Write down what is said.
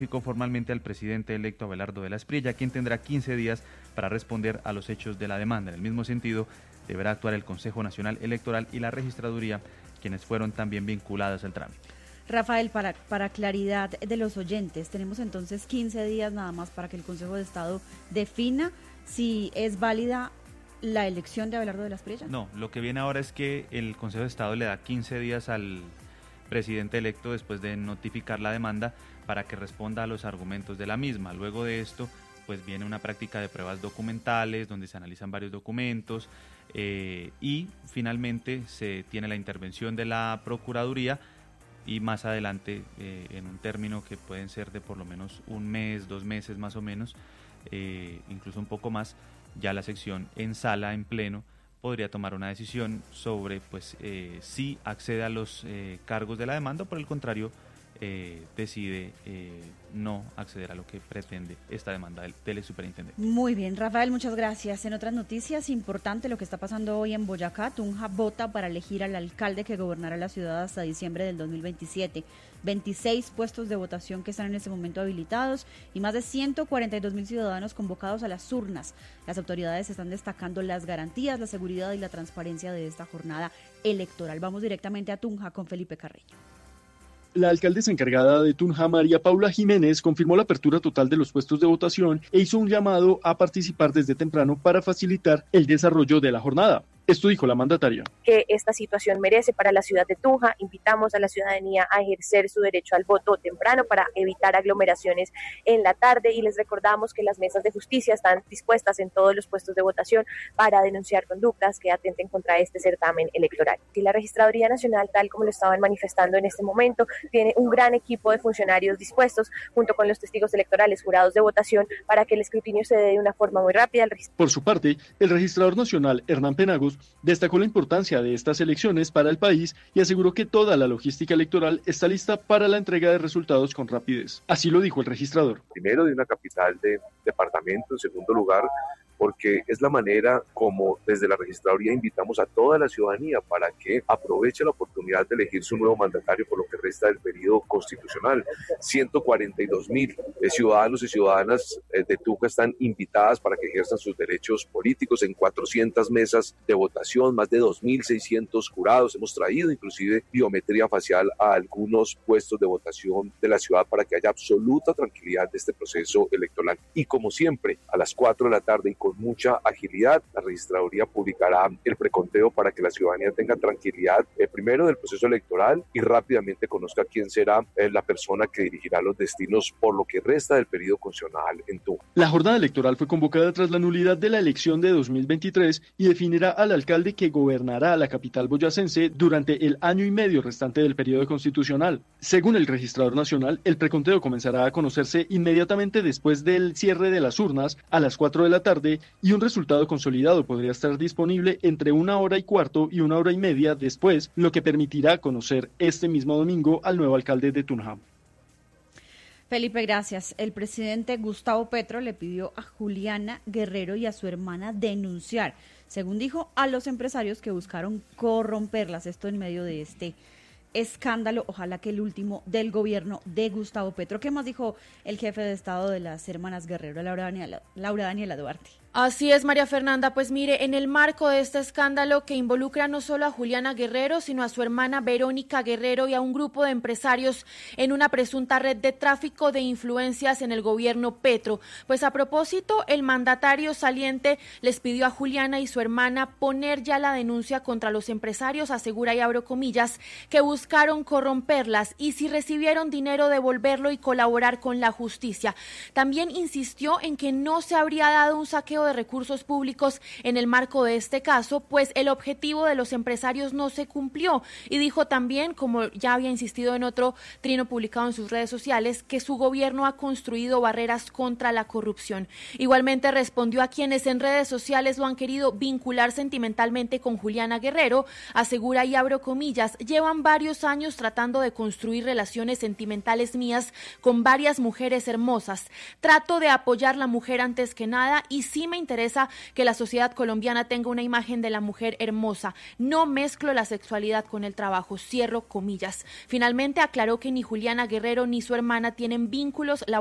formalmente al presidente electo Abelardo de la Espriella, quien tendrá 15 días para responder a los hechos de la demanda. En el mismo sentido, deberá actuar el Consejo Nacional Electoral y la Registraduría, quienes fueron también vinculadas al trámite. Rafael, para claridad de los oyentes, tenemos entonces 15 días nada más para que el Consejo de Estado defina si es válida la elección de Abelardo de la Espriella. No, lo que viene ahora es que el Consejo de Estado le da 15 días al presidente electo después de notificar la demanda para que responda a los argumentos de la misma. Luego de esto, pues viene una práctica de pruebas documentales donde se analizan varios documentos y finalmente se tiene la intervención de la Procuraduría y más adelante, en un término que pueden ser de por lo menos un mes, 2 meses más o menos, incluso un poco más, ya la sección en sala, en pleno, podría tomar una decisión sobre pues si accede a los cargos de la demanda o por el contrario decide no acceder a lo que pretende esta demanda del superintendente. Muy bien, Rafael, muchas gracias. En otras noticias, importante lo que está pasando hoy en Boyacá. Tunja vota para elegir al alcalde que gobernará la ciudad hasta diciembre del 2027. 26 puestos de votación que están en este momento habilitados y más de 142.000 ciudadanos convocados a las urnas. Las autoridades están destacando las garantías, la seguridad y la transparencia de esta jornada electoral. Vamos directamente a Tunja con Felipe Carreño. La alcaldesa encargada de Tunja, María Paula Jiménez, confirmó la apertura total de los puestos de votación e hizo un llamado a participar desde temprano para facilitar el desarrollo de la jornada. Esto dijo la mandataria. Que esta situación merece para la ciudad de Tunja. Invitamos a la ciudadanía a ejercer su derecho al voto temprano para evitar aglomeraciones en la tarde y les recordamos que las mesas de justicia están dispuestas en todos los puestos de votación para denunciar conductas que atenten contra este certamen electoral. Y la Registraduría Nacional, tal como lo estaban manifestando en este momento, tiene un gran equipo de funcionarios dispuestos junto con los testigos electorales, jurados de votación, para que el escrutinio se dé de una forma muy rápida. Por su parte, el registrador nacional, Hernán Penagos, destacó la importancia de estas elecciones para el país y aseguró que toda la logística electoral está lista para la entrega de resultados con rapidez. Así lo dijo el registrador. Primero, de una capital de departamento. En segundo lugar, porque es la manera como desde la registraduría invitamos a toda la ciudadanía para que aproveche la oportunidad de elegir su nuevo mandatario por lo que resta del periodo constitucional. 142.000 ciudadanos y ciudadanas de Tunja están invitadas para que ejerzan sus derechos políticos en 400 mesas de votación, más de 2.600 jurados. Hemos traído inclusive biometría facial a algunos puestos de votación de la ciudad para que haya absoluta tranquilidad de este proceso electoral. Y como siempre, a las 4 de la tarde y con mucha agilidad, la registraduría publicará el preconteo para que la ciudadanía tenga tranquilidad primero del proceso electoral y rápidamente conozca quién será la persona que dirigirá los destinos por lo que resta del periodo constitucional en Tunja. La jornada electoral fue convocada tras la nulidad de la elección de 2023 y definirá al alcalde que gobernará la capital boyacense durante el año y medio restante del periodo constitucional. Según el registrador nacional, el preconteo comenzará a conocerse inmediatamente después del cierre de las urnas a las 4 de la tarde y un resultado consolidado podría estar disponible entre 1h15 y 1h30 después, lo que permitirá conocer este mismo domingo al nuevo alcalde de Tunja. Felipe, gracias. El presidente Gustavo Petro le pidió a Juliana Guerrero y a su hermana denunciar, según dijo, a los empresarios que buscaron corromperlas. Esto en medio de este escándalo, ojalá que el último del gobierno de Gustavo Petro. ¿Qué más dijo el jefe de Estado de las hermanas Guerrero, Laura Daniela Duarte? Así es, María Fernanda. Pues mire, en el marco de este escándalo que involucra no solo a Juliana Guerrero, sino a su hermana Verónica Guerrero y a un grupo de empresarios en una presunta red de tráfico de influencias en el gobierno Petro. Pues a propósito, el mandatario saliente les pidió a Juliana y su hermana poner ya la denuncia contra los empresarios, asegura y abro comillas, que buscaron corromperlas y si recibieron dinero devolverlo y colaborar con la justicia. También insistió en que no se habría dado un saqueo de recursos públicos en el marco de este caso, pues el objetivo de los empresarios no se cumplió y dijo también, como ya había insistido en otro trino publicado en sus redes sociales, que su gobierno ha construido barreras contra la corrupción. Igualmente respondió a quienes en redes sociales lo han querido vincular sentimentalmente con Juliana Guerrero, asegura y abro comillas, llevan varios años tratando de construir relaciones sentimentales mías con varias mujeres hermosas. Trato de apoyar la mujer antes que nada y sí me interesa que la sociedad colombiana tenga una imagen de la mujer hermosa. No mezclo la sexualidad con el trabajo, cierro comillas. Finalmente aclaró que ni Juliana Guerrero ni su hermana tienen vínculos laborales